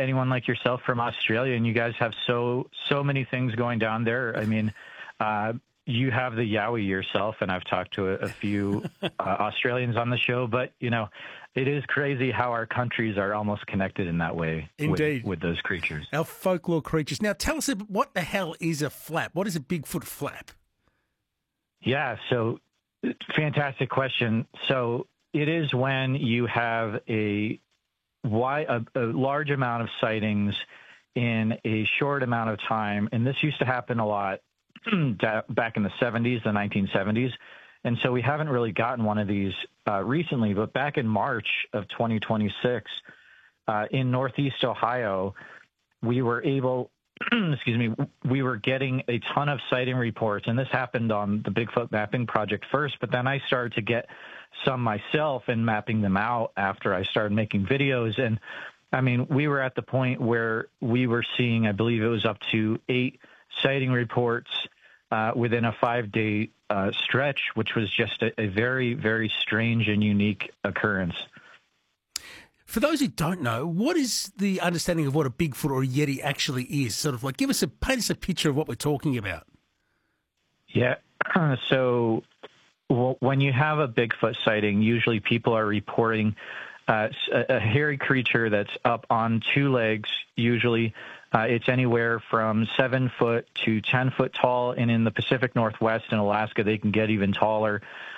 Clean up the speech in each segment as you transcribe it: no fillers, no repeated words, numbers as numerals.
anyone like yourself from Australia, and you guys have so many things going down there. I mean, you have the Yowie yourself, and I've talked to a few Australians on the show, but, it is crazy how our countries are almost connected in that way. Indeed. With those creatures. Our folklore creatures. Now, tell us, what the hell is a flap? What is a Bigfoot flap? Yeah, so fantastic question. So it is when you have a large amount of sightings in a short amount of time, and this used to happen a lot back in the 70s, the 1970s. And so we haven't really gotten one of these recently, but back in March of 2026, in Northeast Ohio, we were able, we were getting a ton of sighting reports, and this happened on the Bigfoot Mapping Project first, but then I started to get some myself and mapping them out after I started making videos. And I mean, we were at the point where we were seeing, I believe it was up to 8 sighting reports within a 5-day stretch, which was just a very, very strange and unique occurrence. For those who don't know, what is the understanding of what a Bigfoot or a Yeti actually is? Sort of like, paint us a picture of what we're talking about. Yeah. So when you have a Bigfoot sighting, usually people are reporting a hairy creature that's up on 2 legs. Usually it's anywhere from 7 foot to 10 foot tall, and in the Pacific Northwest and Alaska, they can get even taller.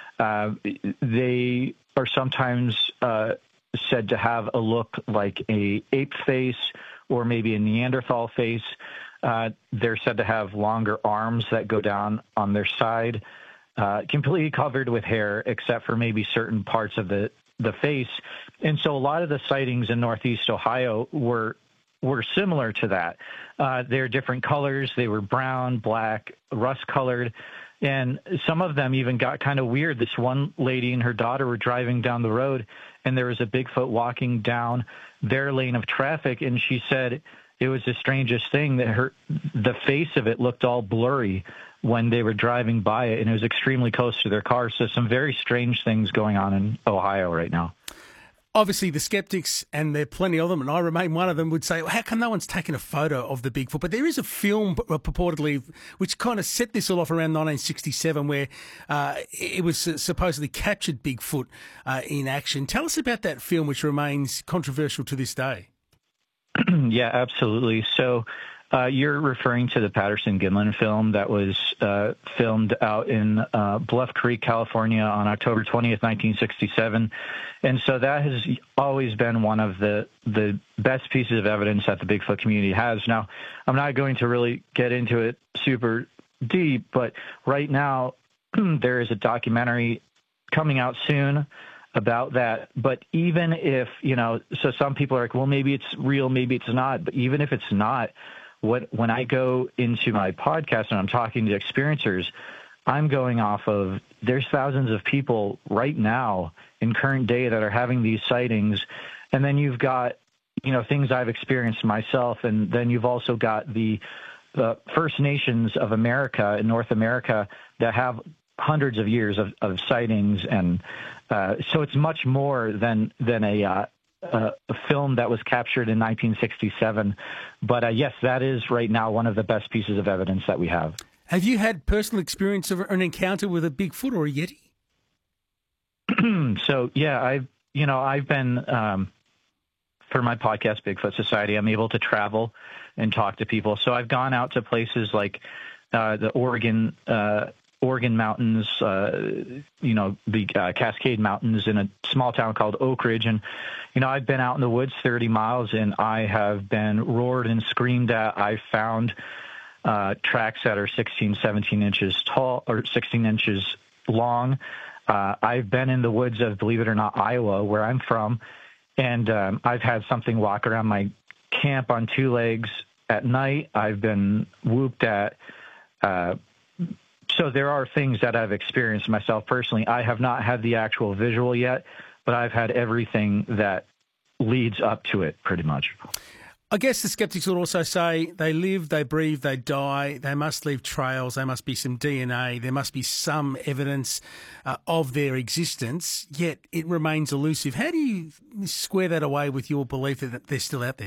They are sometimes said to have a look like a ape face or maybe a Neanderthal face. They're said to have longer arms that go down on their side, completely covered with hair, except for maybe certain parts of the face. And so a lot of the sightings in Northeast Ohio were similar to that. They're different colors. They were brown, black, rust-colored, and some of them even got kind of weird. This one lady and her daughter were driving down the road, and there was a Bigfoot walking down their lane of traffic, and she said it was the strangest thing that the face of it looked all blurry when they were driving by it, and it was extremely close to their car. So some very strange things going on in Ohio right now. Obviously, the skeptics, and there are plenty of them, and I remain one of them, would say, well, how come no one's taken a photo of the Bigfoot? But there is a film purportedly which kind of set this all off around 1967 where it was supposedly captured Bigfoot in action. Tell us about that film, which remains controversial to this day. Yeah, absolutely. So you're referring to the Patterson-Gimlin film that was filmed out in Bluff Creek, California on October 20th, 1967. And so that has always been one of the best pieces of evidence that the Bigfoot community has. Now, I'm not going to really get into it super deep, but right now there is a documentary coming out soon about that. But even if, so some people are like, well, maybe it's real, maybe it's not. But even if it's not, when I go into my podcast and I'm talking to experiencers, I'm going off of there's thousands of people right now in current day that are having these sightings. And then you've got, things I've experienced myself. And then you've also got the First Nations of America in North America that have hundreds of years of sightings. And so it's much more than a film that was captured in 1967. But yes, that is right now one of the best pieces of evidence that we have. Have you had personal experience of an encounter with a Bigfoot or a Yeti? So yeah, I've been for my podcast, Bigfoot Society, I'm able to travel and talk to people. So I've gone out to places like the Oregon Mountains, the Cascade Mountains in a small town called Oak Ridge. And, I've been out in the woods 30 miles and I have been roared and screamed at. I found tracks that are 16, 17 inches tall or 16 inches long. I've been in the woods of, believe it or not, Iowa, where I'm from. And I've had something walk around my camp on 2 legs at night. I've been whooped at. So there are things that I've experienced myself personally. I have not had the actual visual yet, but I've had everything that leads up to it pretty much. I guess the skeptics would also say they live, they breathe, they die. They must leave trails. There must be some DNA. There must be some evidence of their existence, yet it remains elusive. How do you square that away with your belief that they're still out there?